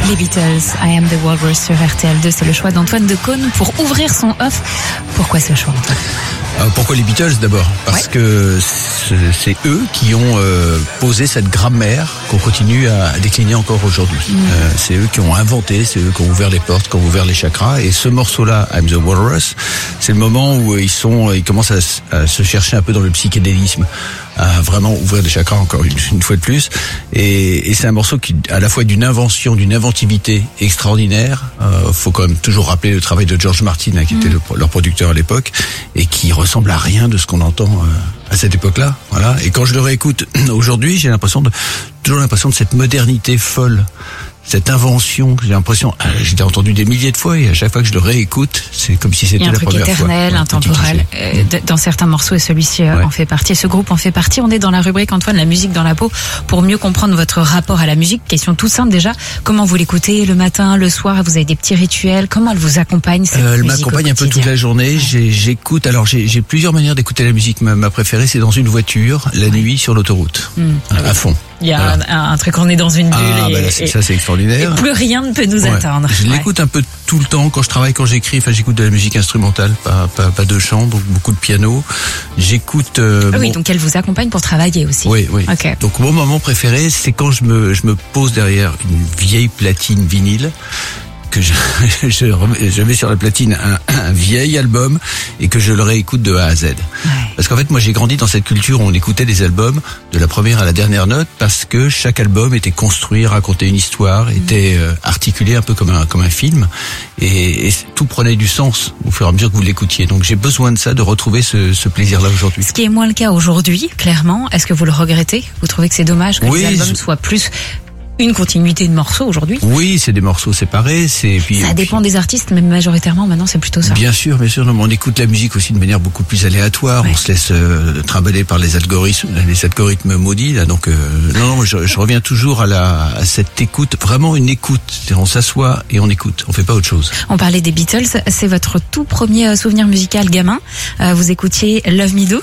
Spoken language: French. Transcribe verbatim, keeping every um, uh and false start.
Les Beatles, I Am the Walrus sur R T L deux, c'est le choix d'Antoine Decaune pour ouvrir son off. Pourquoi ce choix, Antoine ? Euh, pourquoi les Beatles d'abord ? Parce ouais. que c'est, c'est eux qui ont euh, posé cette grammaire qu'on continue à, à décliner encore aujourd'hui. Mmh. Euh, c'est eux qui ont inventé, c'est eux qui ont ouvert les portes, qui ont ouvert les chakras. Et ce morceau-là, I'm the Walrus, c'est le moment où ils sont, ils commencent à, à se chercher un peu dans le psychédélisme, à vraiment ouvrir des chakras encore une, une fois de plus. Et, et c'est un morceau qui, à la fois d'une invention, d'une inventivité extraordinaire. Euh, faut quand même toujours rappeler le travail de George Martin, hein, qui mmh. était le, leur producteur à l'époque, et qui ressemble à rien de ce qu'on entend euh, à cette époque-là. Voilà. Et quand je le réécoute aujourd'hui, j'ai l'impression de toujours l'impression de cette modernité folle, cette invention. J'ai l'impression, euh, j'ai entendu des milliers de fois, et à chaque fois que je le réécoute, c'est comme si c'était la première fois. Il y a un truc éternel, ouais, intemporel euh, dans certains morceaux, et celui-ci euh, ouais. en fait partie. Ce groupe en fait partie. On est dans la rubrique, Antoine, la musique dans la peau, pour mieux comprendre votre rapport à la musique. Question toute simple déjà. Comment vous l'écoutez le matin, le soir ? Vous avez des petits rituels ? Comment elle vous accompagne cette euh, Elle musique m'accompagne un peu toute la journée. J'ai, j'écoute. Alors j'ai, j'ai plusieurs manières d'écouter la musique. Ma, ma préférée, c'est dans une voiture, la ouais. nuit, sur l'autoroute, mmh. à, à fond. Il y a un, un truc, on est dans une bulle. Ah, et, bah là, c'est, et, ça, c'est extraordinaire. Et plus rien ne peut nous ouais. atteindre. Je ouais. l'écoute un peu tout le temps, quand je travaille, quand j'écris. Enfin, j'écoute de la musique instrumentale, pas, pas, pas de chant, donc beaucoup de piano. J'écoute. Euh, ah oui, mon... donc elle vous accompagne pour travailler aussi. Oui, oui. Okay. Donc mon moment préféré, c'est quand je me, je me pose derrière une vieille platine vinyle, que je, je, je mets sur la platine un, un vieil album et que je le réécoute de A à Z. Ouais. Parce qu'en fait, moi, j'ai grandi dans cette culture où on écoutait des albums de la première à la dernière note, parce que chaque album était construit, racontait une histoire, mmh. était euh, articulé un peu comme un, comme un film, et, et tout prenait du sens au fur et à mesure que vous l'écoutiez. Donc j'ai besoin de ça, de retrouver ce, ce plaisir-là aujourd'hui. Ce qui est moins le cas aujourd'hui, clairement. Est-ce que vous le regrettez ? Vous trouvez que c'est dommage que oui, les albums je... soient plus... une continuité de morceaux aujourd'hui ? Oui, c'est des morceaux séparés. C'est puis ça dépend puis... des artistes, mais majoritairement maintenant c'est plutôt ça. Bien sûr, bien sûr. Non, mais on écoute la musique aussi de manière beaucoup plus aléatoire. Ouais. On se laisse euh, trimballer par les algorithmes, les algorithmes maudits là. Donc euh, non, non, je, je reviens toujours à la à cette écoute, vraiment une écoute. C'est-à-dire on s'assoit et on écoute. On fait pas autre chose. On parlait des Beatles. C'est votre tout premier souvenir musical gamin. Euh, vous écoutiez Love Me Do ?